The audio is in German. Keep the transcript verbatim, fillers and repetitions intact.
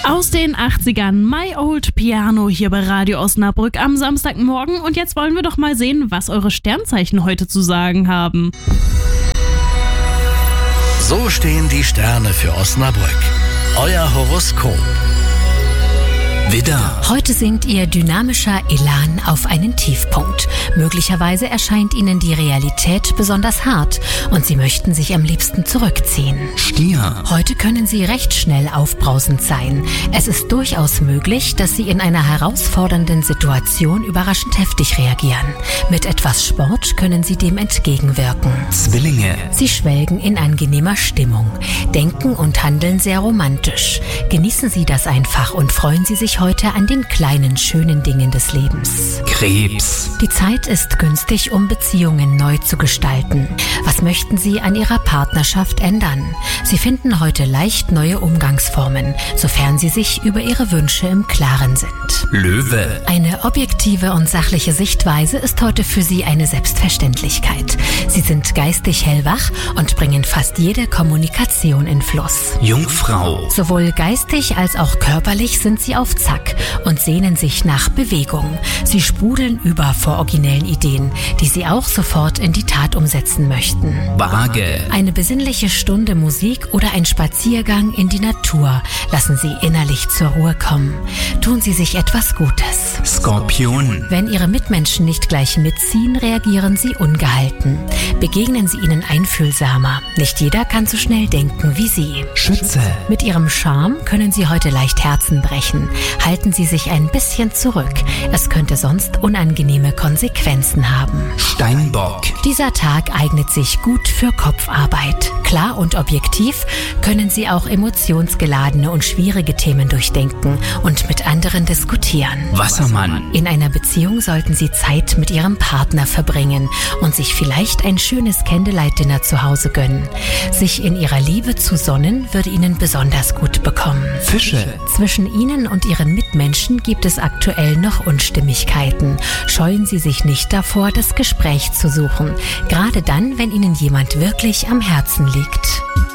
Aus den achtzigern, My Old Piano hier bei Radio Osnabrück am Samstagmorgen. Und jetzt wollen wir doch mal sehen, was eure Sternzeichen heute zu sagen haben. So stehen die Sterne für Osnabrück. Euer Horoskop. Widder. Heute sinkt Ihr dynamischer Elan auf einen Tiefpunkt. Möglicherweise erscheint Ihnen die Realität besonders hart und Sie möchten sich am liebsten zurückziehen. Stier. Heute können Sie recht schnell aufbrausend sein. Es ist durchaus möglich, dass Sie in einer herausfordernden Situation überraschend heftig reagieren. Mit etwas Sport können Sie dem entgegenwirken. Zwillinge. Sie schwelgen in angenehmer Stimmung, denken und handeln sehr romantisch. Genießen Sie das einfach und freuen Sie sich heute an den kleinen, schönen Dingen des Lebens. Krebs. Die Zeit ist günstig, um Beziehungen neu zu gestalten. Was möchten Sie an Ihrer Partnerschaft ändern? Sie finden heute leicht neue Umgangsformen, sofern Sie sich über Ihre Wünsche im Klaren sind. Löwe. Eine objektive und sachliche Sichtweise ist heute für Sie eine Selbstverständlichkeit. Sie sind geistig hellwach und bringen fast jede Kommunikation in Fluss. Jungfrau. Sowohl geistig als auch körperlich sind Sie auf Zack und sehnen sich nach Bewegung. Sie sprudeln über vor originellen Ideen, die Sie auch sofort in die Tat umsetzen möchten. Waage. Eine besinnliche Stunde Musik oder ein Spaziergang in die Natur lassen Sie innerlich zur Ruhe kommen. Tun Sie sich etwas Gutes. Skorpion. Wenn Ihre Mitmenschen nicht gleich mitziehen, reagieren Sie ungehalten. Begegnen Sie ihnen einfühlsamer. Nicht jeder kann so schnell denken wie Sie. Schütze. Mit Ihrem Charme können Sie heute leicht Herzen brechen. Halten Sie sich ein bisschen zurück. Es könnte sonst unangenehme Konsequenzen haben. Steinbock. Dieser Tag eignet sich gut für Kopfarbeit. Klar und objektiv können Sie auch emotionsgeladene und schwierige Themen durchdenken und mit anderen diskutieren. Wassermann. In einer Beziehung sollten Sie Zeit mit Ihrem Partner verbringen und sich vielleicht ein schönes Candlelight-Dinner zu Hause gönnen. Sich in Ihrer Liebe zu sonnen, würde Ihnen besonders gut bekommen. Fische. Zwischen Ihnen und Ihren Mitmenschen gibt es aktuell noch Unstimmigkeiten. Scheuen Sie sich nicht davor, das Gespräch zu suchen. Gerade dann, wenn Ihnen jemand wirklich am Herzen liegt.